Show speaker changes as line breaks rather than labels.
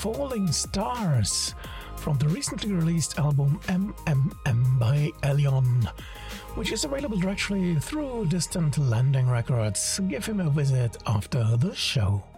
Falling Stars from the recently released album MMM by Elion, which is available directly through Distant Landing Records. Give him a visit after the show.